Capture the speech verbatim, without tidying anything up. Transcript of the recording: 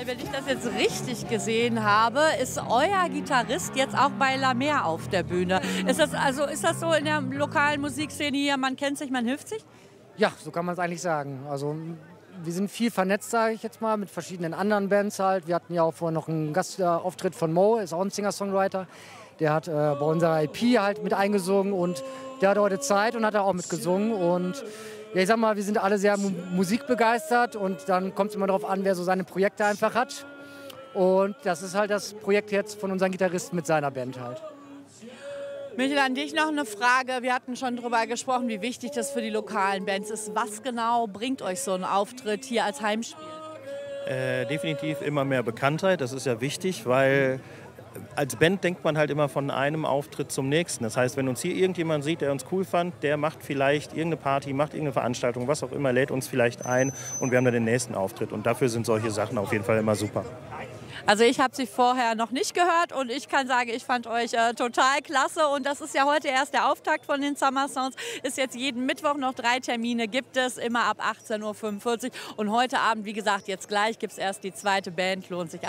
Weil, wenn ich das jetzt richtig gesehen habe, ist euer Gitarrist jetzt auch bei La Mer auf der Bühne. Ist das, also, ist das so in der lokalen Musikszene hier, man kennt sich, man hilft sich? Ja, so kann man es eigentlich sagen. Also wir sind viel vernetzt, sage ich jetzt mal, mit verschiedenen anderen Bands halt. Wir hatten ja auch vorher noch einen Gastauftritt von Mo, ist auch ein Singer-Songwriter. Der hat äh, bei unserer I P halt mit eingesungen und der hat heute Zeit und hat da auch mitgesungen. Und ja, ich sag mal, wir sind alle sehr mu musikbegeistert und dann kommt es immer darauf an, wer so seine Projekte einfach hat. Und das ist halt das Projekt jetzt von unserem Gitarristen mit seiner Band halt. Michael, an dich noch eine Frage. Wir hatten schon darüber gesprochen, wie wichtig das für die lokalen Bands ist. Was genau bringt euch so ein Auftritt hier als Heimspiel? Äh, definitiv immer mehr Bekanntheit. Das ist ja wichtig, weil als Band denkt man halt immer von einem Auftritt zum nächsten. Das heißt, wenn uns hier irgendjemand sieht, der uns cool fand, der macht vielleicht irgendeine Party, macht irgendeine Veranstaltung, was auch immer, lädt uns vielleicht ein und wir haben dann den nächsten Auftritt. Und dafür sind solche Sachen auf jeden Fall immer super. Also ich habe sie vorher noch nicht gehört und ich kann sagen, ich fand euch äh, total klasse. Und das ist ja heute erst der Auftakt von den Summer Sounds. Ist jetzt jeden Mittwoch noch drei Termine, gibt es immer ab achtzehn Uhr fünfundvierzig. Und heute Abend, wie gesagt, jetzt gleich gibt es erst die zweite Band, lohnt sich.